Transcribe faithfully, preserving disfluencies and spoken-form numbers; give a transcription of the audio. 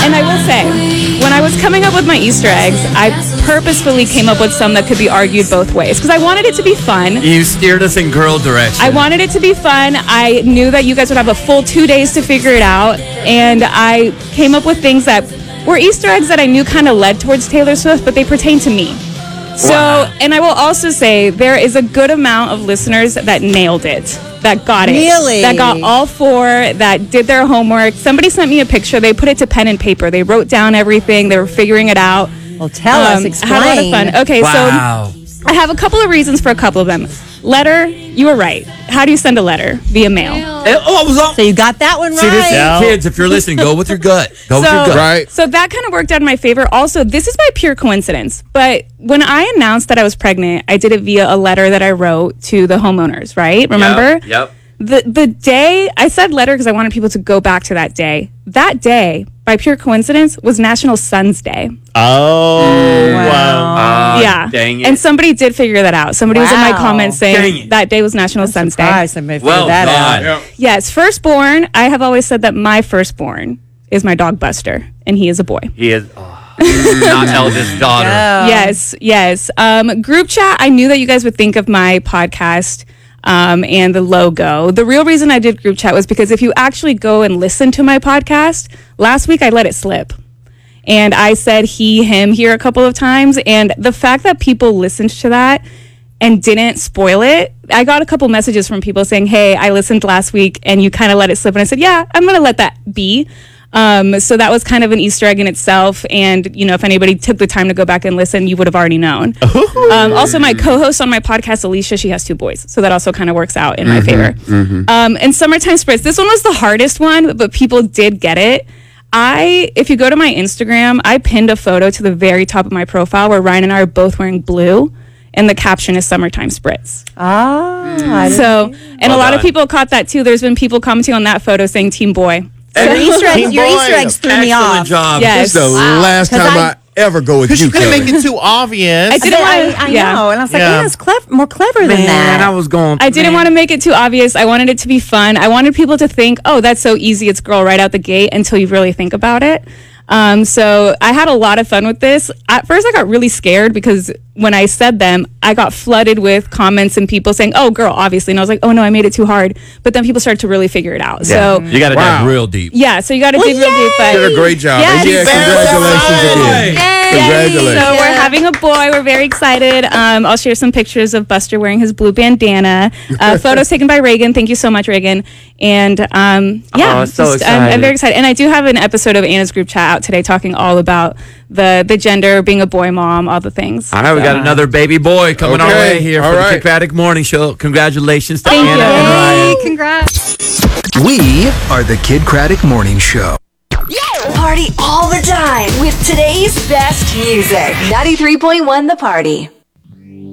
And I will say, when I was coming up with my Easter eggs, I purposefully came up with some that could be argued both ways because I wanted it to be fun. You steered us in girl direction. I wanted it to be fun. I knew that you guys would have a full two days to figure it out. And I came up with things that were Easter eggs that I knew kind of led towards Taylor Swift, but they pertain to me. So, Wow. and I will also say there is a good amount of listeners that nailed it, that got it. Really? That got all four, that did their homework. Somebody sent me a picture. They put it to pen and paper. They wrote down everything. They were figuring it out. Well, tell us, Um, explain. I had a lot of fun. Okay, Wow. so I have a couple of reasons for a couple of them. Letter, you were right. How do you send a letter? Via mail. Eh, Oh, I was on. So you got that one right. See, this, Yeah. kids, if you're listening, go with your gut. Go with your So, gut. Right. so that kind of worked out in my favor. Also, this is by pure coincidence, but when I announced that I was pregnant, I did it via a letter that I wrote to the homeowners, right? Remember? Yep. yep. The the day I said letter because I wanted people to go back to that day. That day, by pure coincidence, was National Sons Day. Oh, wow. Ah, yeah. Dang it. And somebody did figure that out. Somebody was in my Wow. comments Dang saying it. that day was National Sons Day. Surprised somebody figured well that done. out. Yes, firstborn. I have always said that my firstborn is my dog Buster, and he is a boy. He is oh, not eldest daughter. Oh. Yes, yes. Um, group chat, I knew that you guys would think of my podcast um, and the logo. The real reason I did group chat was because if you actually go and listen to my podcast, last week I let it slip. And I said he, him here a couple of times. And the fact that people listened to that and didn't spoil it, I got a couple messages from people saying, hey, I listened last week and you kind of let it slip. And I said, yeah, I'm going to let that be. Um, so that was kind of an Easter egg in itself. And, you know, if anybody took the time to go back and listen, you would have already known. Um, also, my co-host on my podcast, Alicia, she has two boys. So that also kind of works out in my favor. Um, and Summertime Spritz, this one was the hardest one, but people did get it. I, if you go to my Instagram, I pinned a photo to the very top of my profile where Ryan and I are both wearing blue. And the caption is Summertime Spritz. Ah, I didn't- So, and Well a lot done. of people caught that too. There's been people commenting on that photo saying Team Boy. your Easter eggs, Team your boy. Easter eggs threw me Excellent off. job. Yes. This is the last 'Cause time I, I- ever go with Because you, you couldn't Kelly. make it too obvious. I didn't I, want I to, yeah. know, and I was like, Yeah. yeah, it's clever, more clever than Man, that. I was going. I didn't man. want to make it too obvious. I wanted it to be fun. I wanted people to think, oh, that's so easy. It's girl right out the gate until you really think about it. Um, so I had a lot of fun with this. At first, I got really scared because when I said them, I got flooded with comments and people saying, oh, girl, obviously. And I was like, oh, no, I made it too hard. But then people started to really figure it out. So, You got to Wow. dive real deep. yeah, so you got to dig real deep. But You did a great job. Yes. And yeah, congratulations again. Yay. Congratulations. So we're having a boy. We're very excited. Um, I'll share some pictures of Buster wearing his blue bandana. Uh, photos taken by Reagan. Thank you so much, Reagan. And um, yeah, Oh, so I'm, I'm excited. very excited. And I do have an episode of Anna's group chat out today talking all about the the gender, being a boy mom, all the things. All right, we So- got another baby boy coming our Okay, way here all for right. the Kickbatic Morning Show. Congratulations to Thank Anna you. and Ryan. Hey, congrats. We are the Kid Craddock Morning Show. Party all the time with today's best music. ninety-three point one The Party.